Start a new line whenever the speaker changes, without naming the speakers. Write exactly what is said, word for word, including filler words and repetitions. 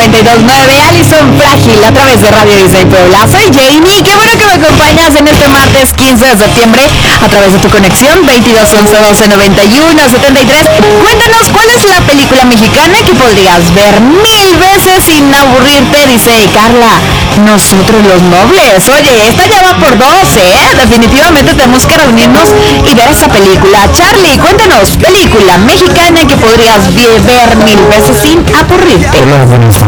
noventa y dos punto nueve, Alison Frágil, a través de Radio Disney Puebla. Soy Jamie, qué bueno que me acompañas en este martes quince de septiembre a través de tu conexión veintidós once doce noventa y uno setenta y tres. Cuéntanos, ¿cuál es la película mexicana que podrías ver mil veces sin aburrirte? Dice Carla, Nosotros los Nobles. Oye, esta ya va por dos, ¿eh? Definitivamente tenemos que reunirnos y ver esta película. Charlie, cuéntanos, película mexicana que podrías ver mil veces sin aburrirte.
Hola, buenas